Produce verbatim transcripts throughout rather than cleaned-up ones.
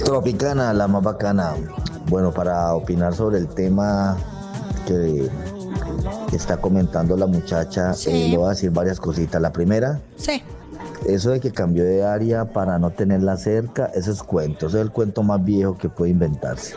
Tropicana, la más bacana. Bueno, para opinar sobre el tema que está comentando la muchacha, Sí. eh, le voy a decir varias cositas. La primera, Sí. eso de que cambió de área para no tenerla cerca, eso es cuento, eso es el cuento más viejo que puede inventarse.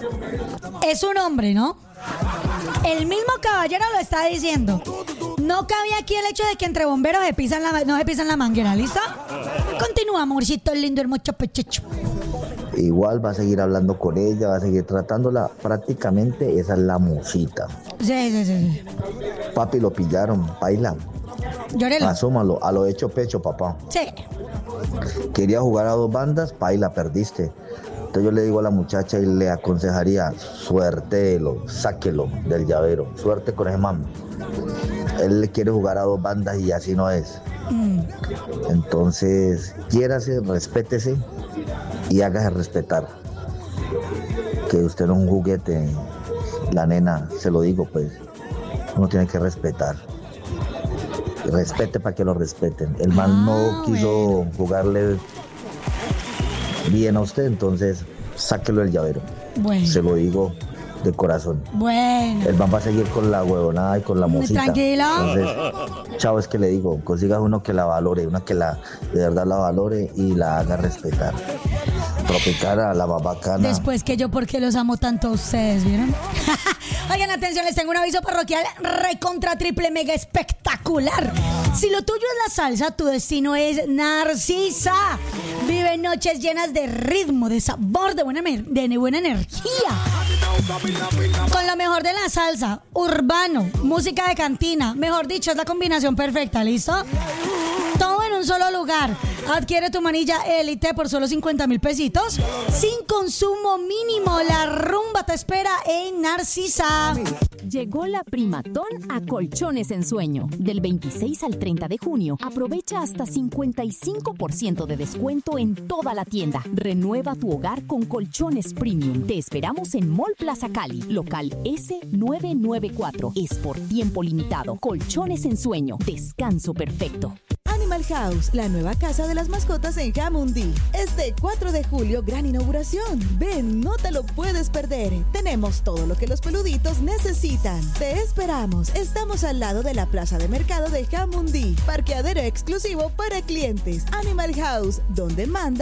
Es un hombre, ¿no? El mismo caballero lo está diciendo. No cabía aquí el hecho de que entre bomberos se pisan la, no se pisan la manguera, ¿listo? Continúa, amorcito lindo, hermoso pechecho. Igual va a seguir hablando con ella, va a seguir tratándola, prácticamente esa es la musita. Sí, sí, sí, sí. Papi, lo pillaron, baila, Llórelo. asómalo, a lo hecho pecho, papá. Sí. Quería jugar a dos bandas, baila, perdiste. Entonces yo le digo a la muchacha y le aconsejaría, suértelo, sáquelo del llavero, suerte con ese man. Él le quiere jugar a dos bandas y así no es. Mm. Entonces, quiérase, respétese y hágase respetar. Que usted no es un juguete, la nena, se lo digo pues, uno tiene que respetar. Respete para que lo respeten. El man Ah, no quiso bueno. jugarle bien a usted, entonces sáquelo del llavero. Bueno. Se lo digo de corazón. Bueno. El man va a seguir con la huevonada y con la Muy música. tranquilo. Entonces, chao, es que le digo, consigas uno que la valore, una que la de verdad la valore y la haga respetar. Tropicana, la más bacana. Después que yo, porque los amo tanto a ustedes, ¿vieron? Oigan, atención, les tengo un aviso parroquial recontra triple mega espectacular. Si lo tuyo es la salsa, tu destino es Narcisa. Vive noches llenas de ritmo, de sabor, de buena, mer- de buena energía. Con lo mejor de la salsa, urbano, música de cantina. Mejor dicho, es la combinación perfecta, ¿listo? Todo en un solo lugar. Adquiere tu manilla élite por solo cincuenta mil pesitos. Sin consumo mínimo. La rumba te espera en Narcisa. Llegó la primatón a Colchones en Sueño. Del veintiséis al treinta de junio, aprovecha hasta cincuenta y cinco por ciento de descuento en toda la tienda. Renueva tu hogar con colchones premium. Te esperamos en Mall Plaza Cali, local ese novecientos noventa y cuatro. Es por tiempo limitado. Colchones en Sueño. Descanso perfecto. Animal House, la nueva casa de las mascotas en Jamundí. Este cuatro de julio, gran inauguración. Ven, no te lo puedes perder. Tenemos todo lo que los peluditos necesitan. Te esperamos. Estamos al lado de la plaza de mercado de Jamundí. Parqueadero exclusivo para clientes. Animal House, donde manda